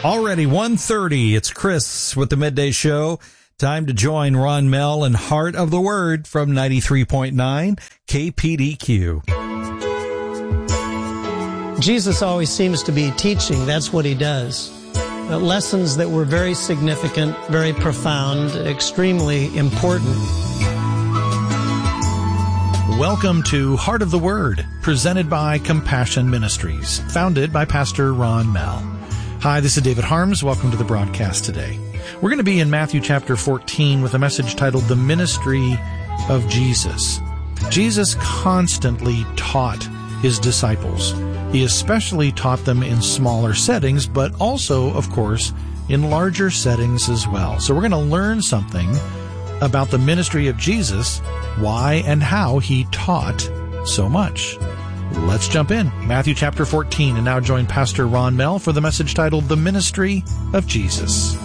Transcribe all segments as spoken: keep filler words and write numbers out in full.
Already one thirty, it's Chris with the Midday Show. Time to join Ron Mell and Heart of the Word from ninety-three point nine K P D Q. Jesus always seems to be teaching. That's what he does. Uh, lessons that were very significant, very profound, extremely important. Welcome to Heart of the Word, presented by Compassion Ministries, founded by Pastor Ron Mell. Hi, this is David Harms. Welcome to the broadcast today. We're going to be in Matthew chapter fourteen with a message titled The Ministry of Jesus. Jesus constantly taught his disciples. He especially taught them in smaller settings, but also, of course, in larger settings as well. So we're going to learn something about the ministry of Jesus, why and how he taught so much. Let's jump in. Matthew chapter fourteen, and now join Pastor Ron Mell for the message titled The Ministry of Jesus.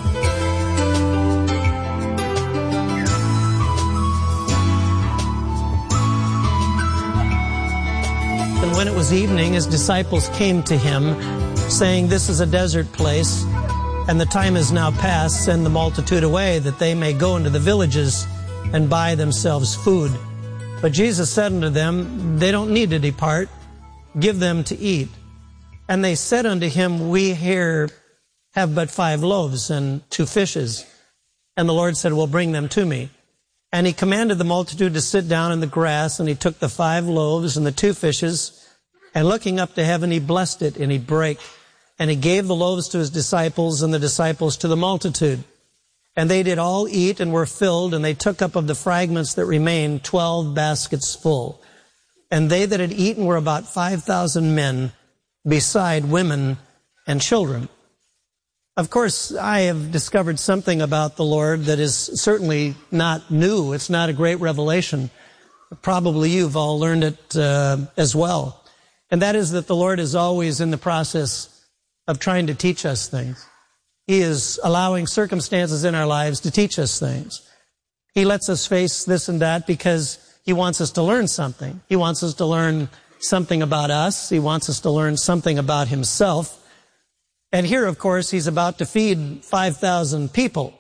And when it was evening, his disciples came to him, saying, "This is a desert place, and the time is now past. Send the multitude away, that they may go into the villages and buy themselves food." But Jesus said unto them, "They don't need to depart. Give them to eat." And they said unto him, "We here have but five loaves and two fishes." And the Lord said, "Well, bring them to me." And he commanded the multitude to sit down in the grass, and he took the five loaves and the two fishes, and looking up to heaven, he blessed it, and he brake. And he gave the loaves to his disciples, and the disciples to the multitude. And they did all eat and were filled, and they took up of the fragments that remained twelve baskets full. And they that had eaten were about five thousand men, beside women and children. Of course, I have discovered something about the Lord that is certainly not new. It's not a great revelation. Probably you've all learned it uh, as well. And that is that the Lord is always in the process of trying to teach us things. He is allowing circumstances in our lives to teach us things. He lets us face this and that because he wants us to learn something. He wants us to learn something about us. He wants us to learn something about himself. And here, of course, he's about to feed five thousand people.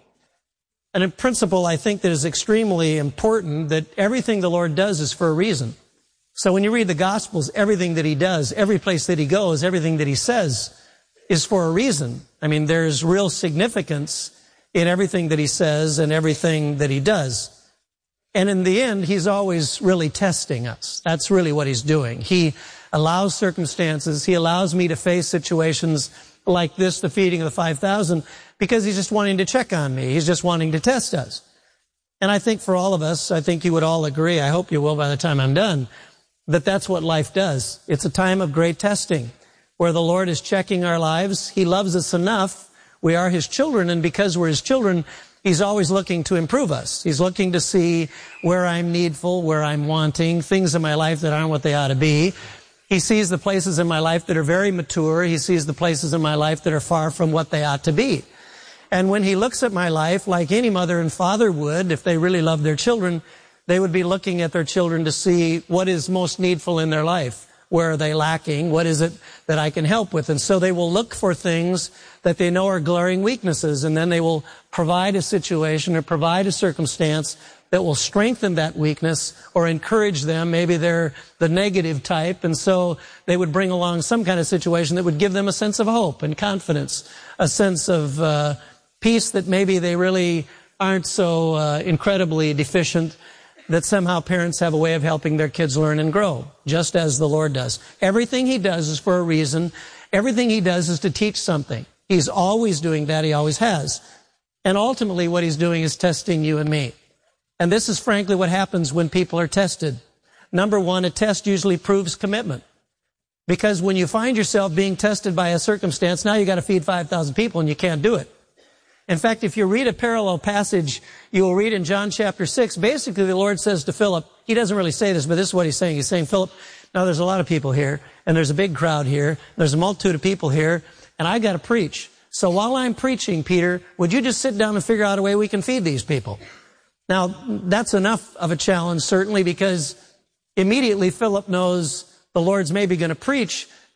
And in principle, I think that is extremely important that everything the Lord does is for a reason. So when you read the Gospels, everything that he does, every place that he goes, everything that he says is for a reason. I mean, there's real significance in everything that he says and everything that he does. And in the end, he's always really testing us. That's really what he's doing. He allows circumstances. He allows me to face situations like this, the feeding of the five thousand, because he's just wanting to check on me. He's just wanting to test us. And I think for all of us, I think you would all agree, I hope you will by the time I'm done, that that's what life does. It's a time of great testing where the Lord is checking our lives. He loves us enough. We are his children, and because we're his children, he's always looking to improve us. He's looking to see where I'm needful, where I'm wanting, things in my life that aren't what they ought to be. He sees the places in my life that are very mature. He sees the places in my life that are far from what they ought to be. And when he looks at my life, like any mother and father would, if they really love their children, they would be looking at their children to see what is most needful in their life. Where are they lacking? What is it that I can help with? And so they will look for things that they know are glaring weaknesses, and then they will provide a situation or provide a circumstance that will strengthen that weakness or encourage them. Maybe they're the negative type, and so they would bring along some kind of situation that would give them a sense of hope and confidence, a sense of uh, peace that maybe they really aren't so uh, incredibly deficient, that somehow parents have a way of helping their kids learn and grow, just as the Lord does. Everything he does is for a reason. Everything he does is to teach something. He's always doing that. He always has. And ultimately what he's doing is testing you and me. And this is frankly what happens when people are tested. Number one, a test usually proves commitment. Because when you find yourself being tested by a circumstance, now you got to feed five thousand people and you can't do it. In fact, if you read a parallel passage, you will read in John chapter six, basically the Lord says to Philip, he doesn't really say this, but this is what he's saying. He's saying, Philip, now there's a lot of people here, and there's a big crowd here, there's a multitude of people here, and I got to preach. So while I'm preaching, Peter, would you just sit down and figure out a way we can feed these people? Now, that's enough of a challenge, certainly, because immediately Philip knows the Lord's maybe going to preach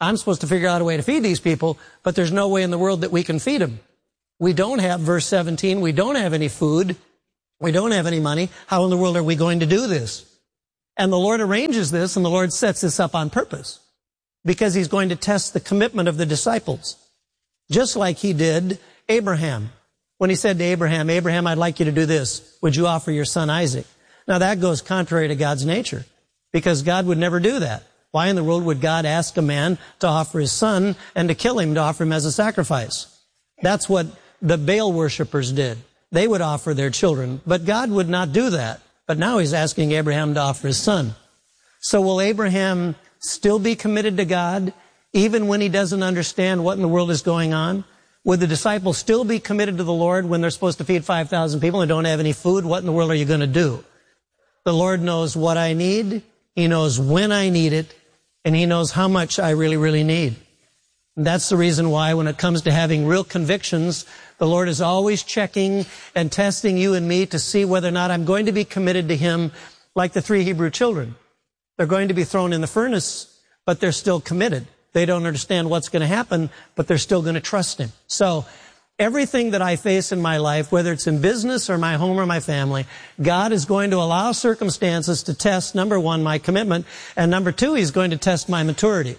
I'm supposed to figure out a way to feed these people, but there's no way in the world that we can feed them. We don't have, verse seventeen, we don't have any food. We don't have any money. How in the world are we going to do this? And the Lord arranges this, and the Lord sets this up on purpose because he's going to test the commitment of the disciples, just like he did Abraham. When he said to Abraham, Abraham, I'd like you to do this. Would you offer your son Isaac? Now that goes contrary to God's nature because God would never do that. Why in the world would God ask a man to offer his son and to kill him, to offer him as a sacrifice? That's what the Baal worshipers did. They would offer their children, but God would not do that. But now he's asking Abraham to offer his son. So will Abraham still be committed to God even when he doesn't understand what in the world is going on? Would the disciples still be committed to the Lord when they're supposed to feed five thousand people and don't have any food? What in the world are you going to do? The Lord knows what I need. He knows when I need it. And he knows how much I really, really need. And that's the reason why when it comes to having real convictions, the Lord is always checking and testing you and me to see whether or not I'm going to be committed to him like the three Hebrew children. They're going to be thrown in the furnace, but they're still committed. They don't understand what's going to happen, but they're still going to trust him. So everything that I face in my life, whether it's in business or my home or my family, God is going to allow circumstances to test, number one, my commitment, and number two, he's going to test my maturity.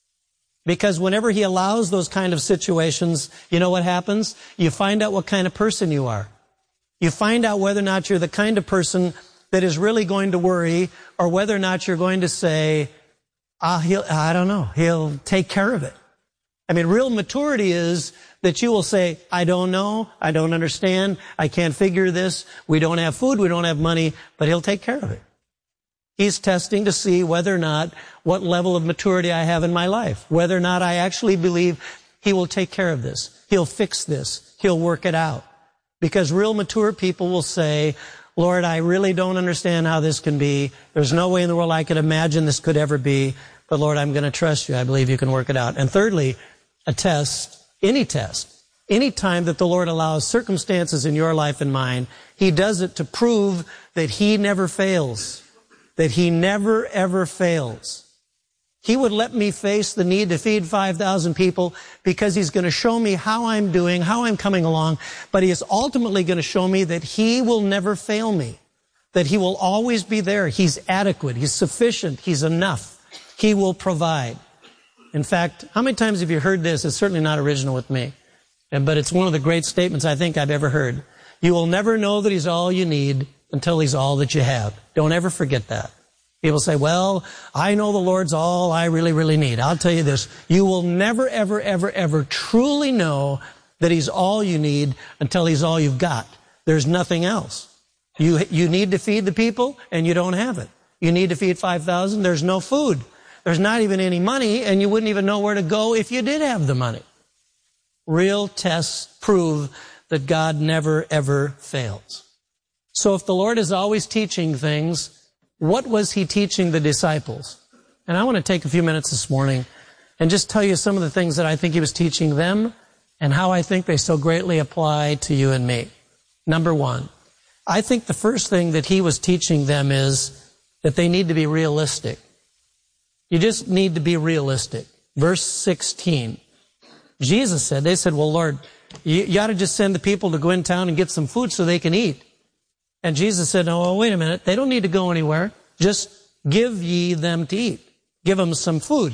Because whenever he allows those kind of situations, you know what happens? You find out what kind of person you are. You find out whether or not you're the kind of person that is really going to worry, or whether or not you're going to say, ah, he'll, I don't know, he'll take care of it. I mean, real maturity is that you will say, I don't know, I don't understand, I can't figure this, we don't have food, we don't have money, but he'll take care of it. He's testing to see whether or not what level of maturity I have in my life, whether or not I actually believe he will take care of this, he'll fix this, he'll work it out. Because real mature people will say, Lord, I really don't understand how this can be. There's no way in the world I could imagine this could ever be. But Lord, I'm going to trust you. I believe you can work it out. And thirdly, a test, any test, any time that the Lord allows circumstances in your life and mine, he does it to prove that he never fails, that he never, ever fails. He would let me face the need to feed five thousand people because he's going to show me how I'm doing, how I'm coming along, but he is ultimately going to show me that he will never fail me, that he will always be there. He's adequate. He's sufficient. He's enough. He will provide. In fact, how many times have you heard this? It's certainly not original with me, but it's one of the great statements I think I've ever heard. You will never know that he's all you need until he's all that you have. Don't ever forget that. People say, well, I know the Lord's all I really, really need. I'll tell you this. You will never, ever, ever, ever truly know that he's all you need until he's all you've got. There's nothing else. You, you need to feed the people and you don't have it. You need to feed five thousand. There's no food. There's not even any money and you wouldn't even know where to go if you did have the money. Real tests prove that God never, ever fails. So if the Lord is always teaching things, what was he teaching the disciples? And I want to take a few minutes this morning and just tell you some of the things that I think he was teaching them and how I think they so greatly apply to you and me. Number one, I think the first thing that he was teaching them is that they need to be realistic. You just need to be realistic. Verse sixteen, Jesus said, they said, well, Lord, you, you ought to just send the people to go in town and get some food so they can eat. And Jesus said, no, well, wait a minute. They don't need to go anywhere. Just give ye them to eat. Give them some food.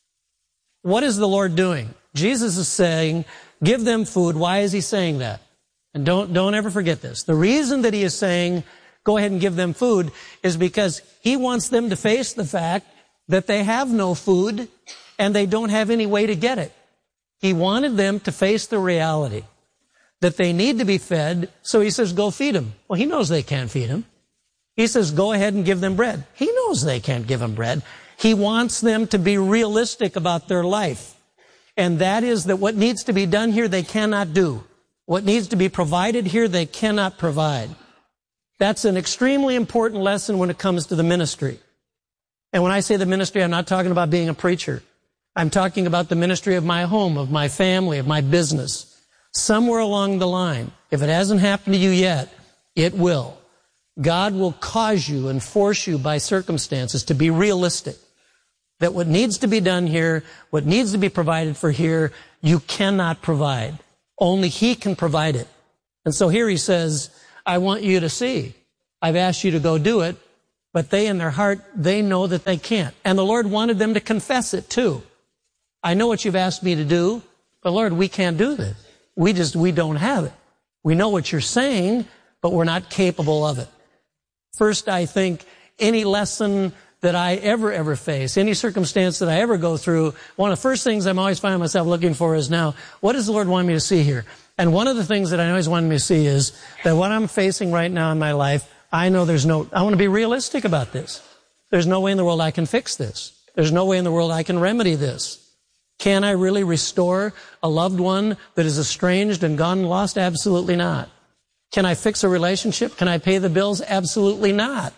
What is the Lord doing? Jesus is saying, give them food. Why is he saying that? And don't, don't ever forget this. The reason that he is saying, go ahead and give them food is because he wants them to face the fact that they have no food and they don't have any way to get it. He wanted them to face the reality that they need to be fed, so he says, go feed them. Well, he knows they can't feed them. He says, go ahead and give them bread. He knows they can't give them bread. He wants them to be realistic about their life. And that is that what needs to be done here, they cannot do. What needs to be provided here, they cannot provide. That's an extremely important lesson when it comes to the ministry. And when I say the ministry, I'm not talking about being a preacher. I'm talking about the ministry of my home, of my family, of my business. Somewhere along the line, if it hasn't happened to you yet, it will. God will cause you and force you by circumstances to be realistic. that what needs to be done here, what needs to be provided for here, you cannot provide. Only He can provide it. And so here He says, I want you to see. I've asked you to go do it, but they in their heart, they know that they can't. And the Lord wanted them to confess it too. I know what you've asked me to do, but Lord, we can't do this. We just, we don't have it. We know what you're saying, but we're not capable of it. First, I think any lesson that I ever, ever face, any circumstance that I ever go through, one of the first things I'm always finding myself looking for is now, what does the Lord want me to see here? And one of the things that I always want me to see is that what I'm facing right now in my life, I know there's no, I want to be realistic about this. There's no way in the world I can fix this. There's no way in the world I can remedy this. Can I really restore a loved one that is estranged and gone and lost? Absolutely not. Can I fix a relationship? Can I pay the bills? Absolutely not.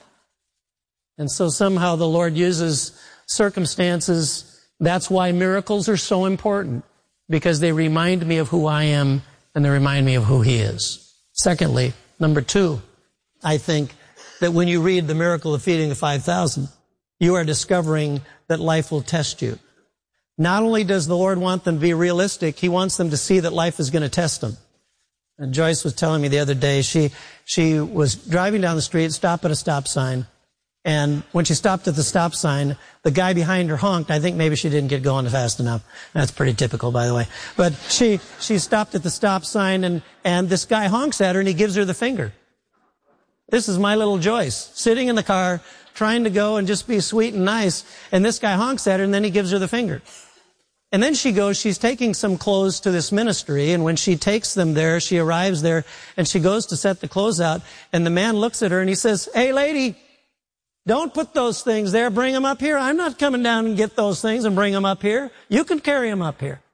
And so somehow the Lord uses circumstances. That's why miracles are so important, because they remind me of who I am and they remind me of who He is. Secondly, number two, I think that when you read the miracle of feeding the five thousand, you are discovering that life will test you. Not only does the Lord want them to be realistic, He wants them to see that life is going to test them. And Joyce was telling me the other day, she, she was driving down the street, stopped at a stop sign, and when she stopped at the stop sign, the guy behind her honked. I think maybe she didn't get going fast enough. That's pretty typical, by the way. But she, she stopped at the stop sign, and, and this guy honks at her, and he gives her the finger. This is my little Joyce, sitting in the car, trying to go and just be sweet and nice, and this guy honks at her, and then he gives her the finger. And then she goes, she's taking some clothes to this ministry, and when she takes them there, she arrives there, and she goes to set the clothes out, and the man looks at her, and he says, hey, lady, don't put those things there, bring them up here. I'm not coming down and get those things and bring them up here. You can carry them up here.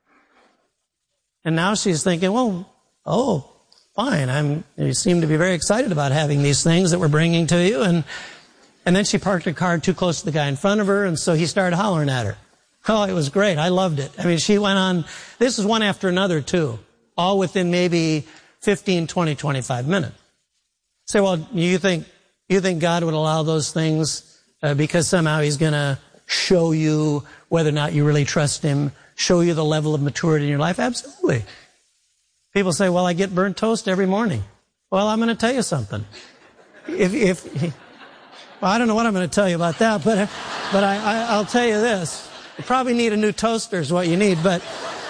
And now she's thinking, well, oh, fine. I'm, you seem to be very excited about having these things that we're bringing to you, and And then she parked her car too close to the guy in front of her, and so he started hollering at her. Oh, it was great. I loved it. I mean, she went on, this is one after another, too, all within maybe fifteen, twenty, twenty-five minutes. Say, well, you think, you think God would allow those things uh, because somehow He's going to show you whether or not you really trust Him, show you the level of maturity in your life? Absolutely. People say, well, I get burnt toast every morning. Well, I'm going to tell you something. If, if, Well, I don't know what I'm going to tell you about that, but but I, I, I'll tell you this. You probably need a new toaster is what you need. But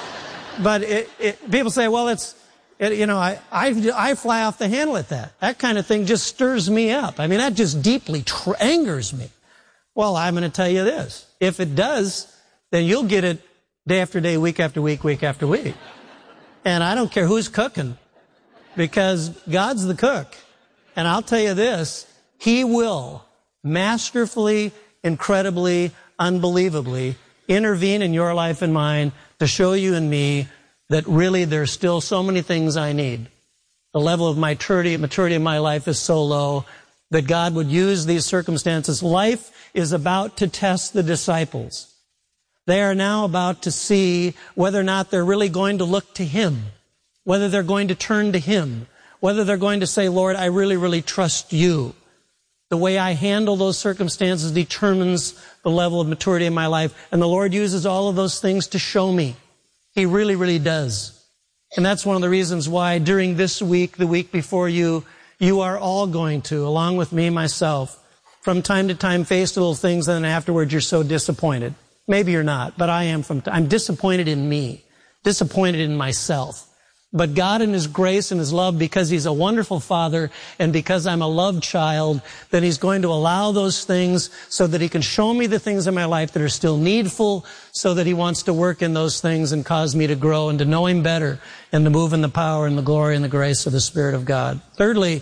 but it, it, people say, well, it's, it, you know, I, I, I fly off the handle at that. That kind of thing just stirs me up. I mean, that just deeply tr- angers me. Well, I'm going to tell you this. If it does, then you'll get it day after day, week after week, week after week. And I don't care who's cooking, because God's the cook. And I'll tell you this, He will masterfully, incredibly, unbelievably intervene in your life and mine to show you and me that really there's still so many things I need. The level of maturity, maturity in my life is so low that God would use these circumstances. Life is about to test the disciples. They are now about to see whether or not they're really going to look to Him, whether they're going to turn to Him, whether they're going to say, Lord, I really, really trust You. The way I handle those circumstances determines the level of maturity in my life. And the Lord uses all of those things to show me. He really, really does. And that's one of the reasons why during this week, the week before you, you are all going to, along with me, myself, from time to time face little things, and then afterwards you're so disappointed. Maybe you're not, but I am from, I'm disappointed in me, disappointed in myself. But God in His grace and His love, because He's a wonderful Father and because I'm a loved child, then He's going to allow those things so that He can show me the things in my life that are still needful, so that He wants to work in those things and cause me to grow and to know Him better and to move in the power and the glory and the grace of the Spirit of God. Thirdly,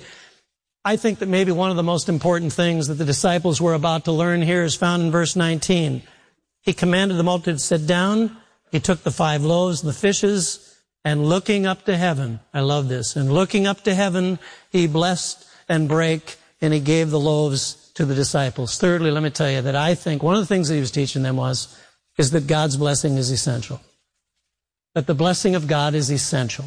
I think that maybe one of the most important things that the disciples were about to learn here is found in verse nineteen. He commanded the multitude to sit down. He took the five loaves and the fishes, and looking up to heaven, I love this, and looking up to heaven, He blessed and brake, and He gave the loaves to the disciples. Thirdly, let me tell you that I think one of the things that He was teaching them was, is that God's blessing is essential. That the blessing of God is essential.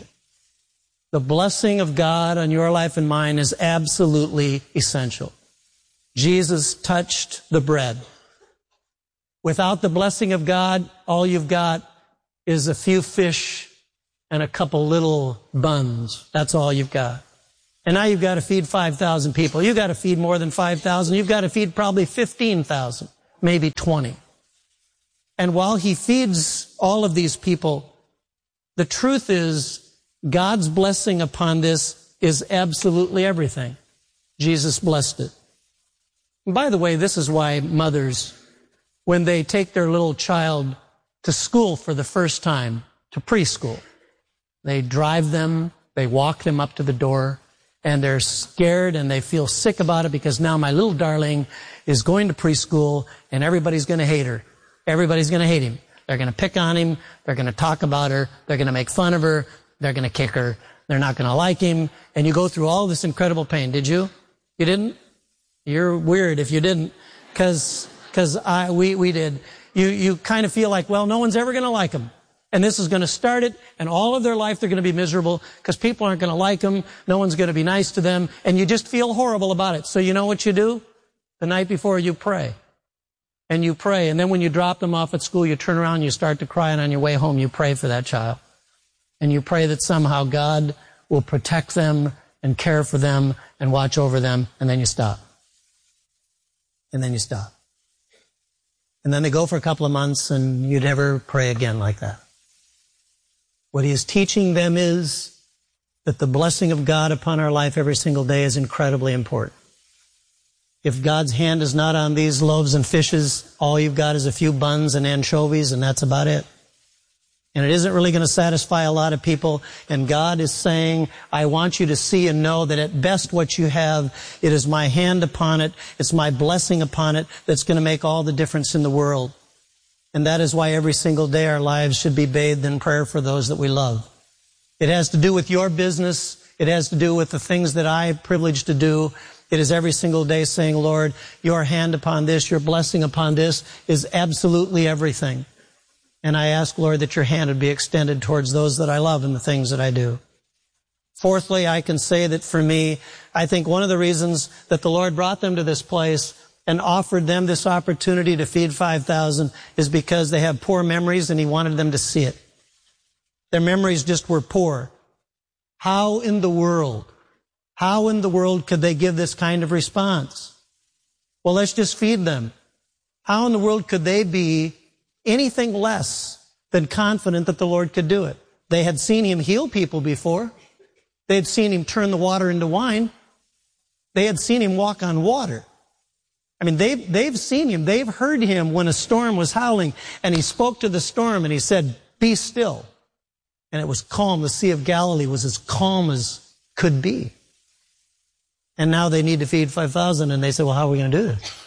The blessing of God on your life and mine is absolutely essential. Jesus touched the bread. Without the blessing of God, all you've got is a few fish and a couple little buns. That's all you've got. And now you've got to feed five thousand people. You've got to feed more than five thousand. You've got to feed probably fifteen thousand, maybe twenty. And while he feeds all of these people, the truth is God's blessing upon this is absolutely everything. Jesus blessed it. And by the way, this is why mothers, when they take their little child to school for the first time, to preschool, they drive them, they walk them up to the door, and they're scared and they feel sick about it because now my little darling is going to preschool and everybody's going to hate her. Everybody's going to hate him. They're going to pick on him. They're going to talk about her. They're going to make fun of her. They're going to kick her. They're not going to like him. And you go through all this incredible pain. Did you? You didn't? You're weird if you didn't, because because I we we did. You you kind of feel like, well, no one's ever going to like him. And this is going to start it, and all of their life they're going to be miserable because people aren't going to like them. No one's going to be nice to them, and you just feel horrible about it. So you know what you do? The night before you pray. And you pray, and then when you drop them off at school, you turn around and you start to cry, and on your way home you pray for that child. And you pray that somehow God will protect them and care for them and watch over them, and then you stop. And then you stop. And then they go for a couple of months, and you never pray again like that. What he is teaching them is that the blessing of God upon our life every single day is incredibly important. If God's hand is not on these loaves and fishes, all you've got is a few buns and anchovies, and that's about it. And it isn't really going to satisfy a lot of people. And God is saying, I want you to see and know that at best what you have, it is my hand upon it, it's my blessing upon it that's going to make all the difference in the world. And that is why every single day our lives should be bathed in prayer for those that we love. It has to do with your business. It has to do with the things that I am privileged to do. It is every single day saying, Lord, your hand upon this, your blessing upon this is absolutely everything. And I ask, Lord, that your hand would be extended towards those that I love and the things that I do. Fourthly, I can say that for me, I think one of the reasons that the Lord brought them to this place and offered them this opportunity to feed five thousand is because they have poor memories and he wanted them to see it. Their memories just were poor. How in the world, how in the world could they give this kind of response? Well, let's just feed them. How in the world could they be anything less than confident that the Lord could do it? They had seen him heal people before. They had seen him turn the water into wine. They had seen him walk on water. I mean, they've, they've seen him. They've heard him when a storm was howling, and he spoke to the storm, and he said, be still. And it was calm. The Sea of Galilee was as calm as could be. And now they need to feed five thousand, and they say, well, how are we going to do this?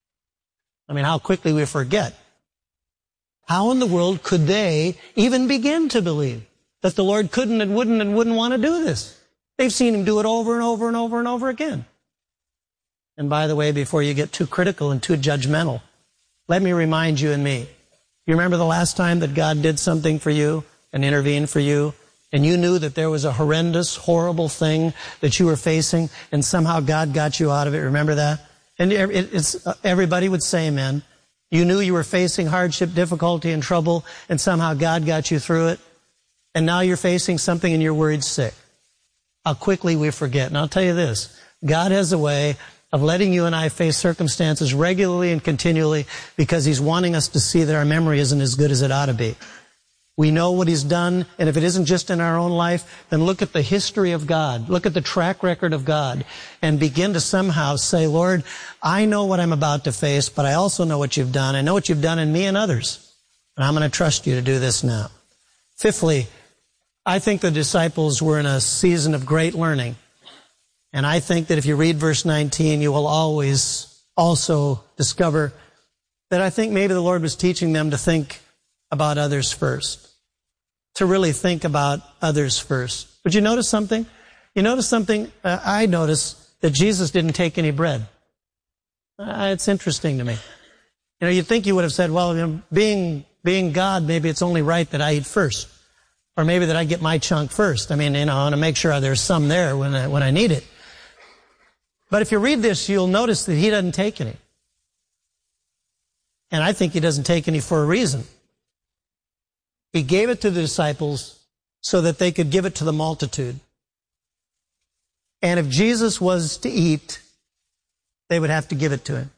I mean, how quickly we forget. How in the world could they even begin to believe that the Lord couldn't and wouldn't and wouldn't want to do this? They've seen him do it over and over and over and over again. And by the way, before you get too critical and too judgmental, let me remind you and me. You remember the last time that God did something for you and intervened for you, and you knew that there was a horrendous, horrible thing that you were facing, and somehow God got you out of it? Remember that? And it's, everybody would say amen. You knew you were facing hardship, difficulty, and trouble, and somehow God got you through it. And now you're facing something and you're worried sick. How quickly we forget. And I'll tell you this, God has a way of letting you and I face circumstances regularly and continually because he's wanting us to see that our memory isn't as good as it ought to be. We know what he's done, and if it isn't just in our own life, then look at the history of God. Look at the track record of God and begin to somehow say, Lord, I know what I'm about to face, but I also know what you've done. I know what you've done in me and others, and I'm going to trust you to do this now. Fifthly, I think the disciples were in a season of great learning. And I think that if you read verse nineteen, you will always also discover that I think maybe the Lord was teaching them to think about others first. To really think about others first. Would you notice something? You notice something? Uh, I notice that Jesus didn't take any bread. Uh, it's interesting to me. You know, you'd think you would have said, well, you know, being, being God, maybe it's only right that I eat first. Or maybe that I get my chunk first. I mean, you know, I want to make sure there's some there when I, when I need it. But if you read this, you'll notice that he doesn't take any. And I think he doesn't take any for a reason. He gave it to the disciples so that they could give it to the multitude. And if Jesus was to eat, they would have to give it to him.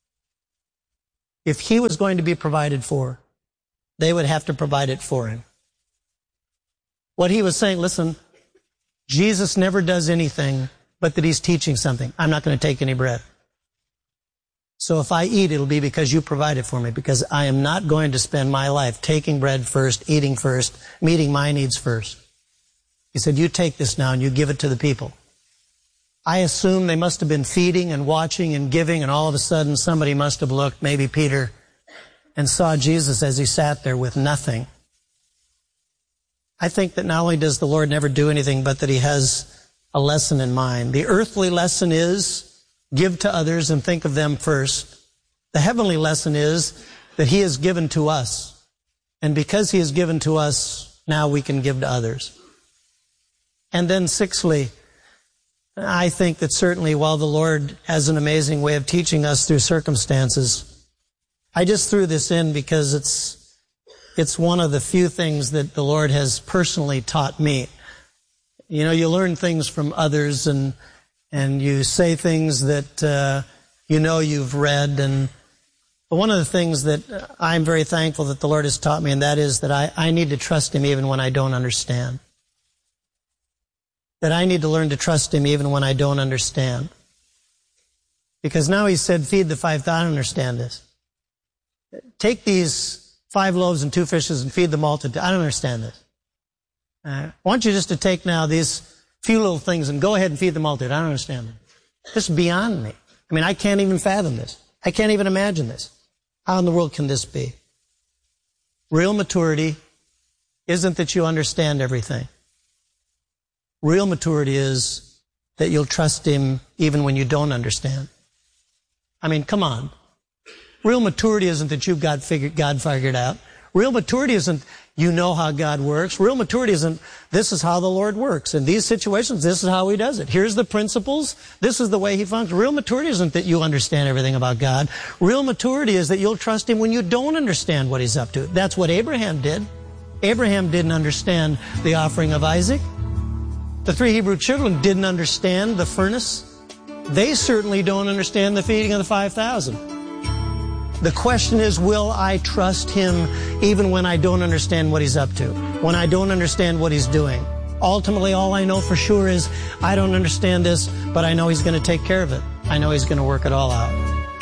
If he was going to be provided for, they would have to provide it for him. What he was saying, listen, Jesus never does anything but that he's teaching something. I'm not going to take any bread. So if I eat, it'll be because you provided for me, because I am not going to spend my life taking bread first, eating first, meeting my needs first. He said, you take this now and you give it to the people. I assume they must have been feeding and watching and giving, and all of a sudden somebody must have looked, maybe Peter, and saw Jesus as he sat there with nothing. I think that not only does the Lord never do anything, but that he has a lesson in mind. The earthly lesson is give to others and think of them first. The heavenly lesson is that he has given to us. And because he has given to us, now we can give to others. And then sixthly, I think that certainly while the Lord has an amazing way of teaching us through circumstances, I just threw this in because it's it's one of the few things that the Lord has personally taught me. You know, you learn things from others and and you say things that uh, you know you've read. And but one of the things that I'm very thankful that the Lord has taught me, and that is that I, I need to trust him even when I don't understand. That I need to learn to trust him even when I don't understand. Because now he said, feed the five thousand. I don't understand this. Take these five loaves and two fishes and feed the multitude. I don't understand this. Uh, I want you just to take now these few little things and go ahead and feed the multitude. I don't understand them. This is beyond me. I mean, I can't even fathom this. I can't even imagine this. How in the world can this be? Real maturity isn't that you understand everything. Real maturity is that you'll trust him even when you don't understand. I mean, come on. Real maturity isn't that you've got figured, God figured out. Real maturity isn't you know how God works. Real maturity isn't this is how the Lord works. In these situations, this is how he does it. Here's the principles. This is the way he functions. Real maturity isn't that you understand everything about God. Real maturity is that you'll trust him when you don't understand what he's up to. That's what Abraham did. Abraham didn't understand the offering of Isaac. The three Hebrew children didn't understand the furnace. They certainly don't understand the feeding of the five thousand. The question is, will I trust him even when I don't understand what he's up to, when I don't understand what he's doing? Ultimately, all I know for sure is I don't understand this, but I know he's going to take care of it. I know he's going to work it all out.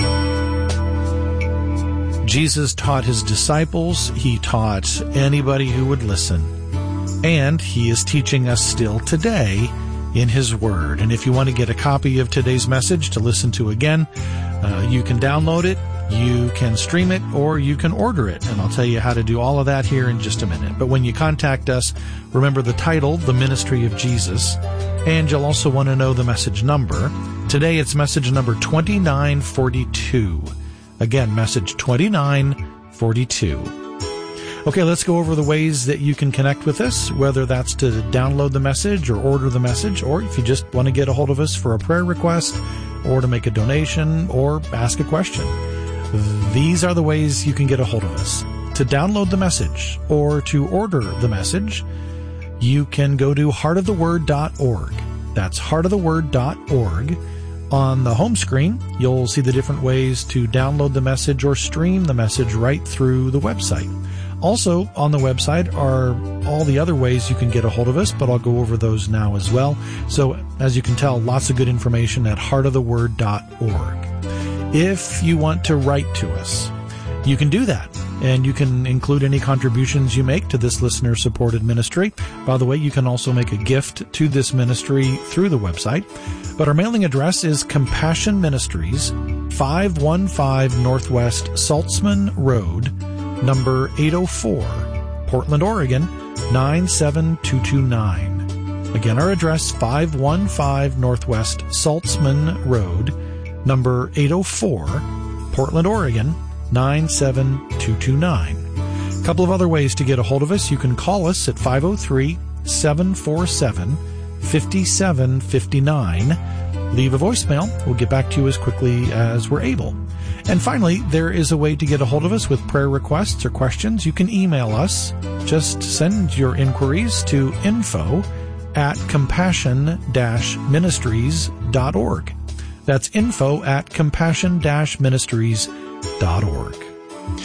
Jesus taught his disciples. He taught anybody who would listen. And he is teaching us still today in his word. And if you want to get a copy of today's message to listen to again, uh, you can download it, you can stream it, or you can order it. And I'll tell you how to do all of that here in just a minute. But when you contact us, remember the title, The Ministry of Jesus, and you'll also want to know the message number. Today it's message number twenty-nine forty-two. Again, message twenty-nine forty-two. Okay, let's go over the ways that you can connect with us, whether that's to download the message or order the message, or if you just want to get a hold of us for a prayer request or to make a donation or ask a question. These are the ways you can get a hold of us. To download the message or to order the message, you can go to heart of the word dot org. That's heart of the word dot org. On the home screen, you'll see the different ways to download the message or stream the message right through the website. Also, on the website are all the other ways you can get a hold of us, but I'll go over those now as well. So, as you can tell, lots of good information at heart of the word dot org. If you want to write to us, you can do that, and you can include any contributions you make to this listener-supported ministry. By the way, you can also make a gift to this ministry through the website. But our mailing address is Compassion Ministries, five one five Northwest Saltzman Road, number eight oh four, Portland, Oregon, nine seven two two nine. Again, our address, five one five Northwest Saltzman Road, number eight oh four, Portland, Oregon, nine seven two two nine. A couple of other ways to get a hold of us. You can call us at five oh three, seven four seven, five seven five nine. leave a voicemail. We'll get back to you as quickly as we're able. And finally, there is a way to get a hold of us with prayer requests or questions. You can email us. Just send your inquiries to info at compassion dash ministries dot org. That's info at compassion dash ministries dot org.